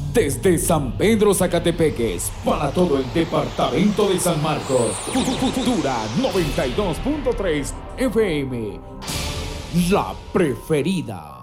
Desde San Pedro Zacatepeques, para todo el departamento de San Marcos, Futura 92.3 FM, la preferida.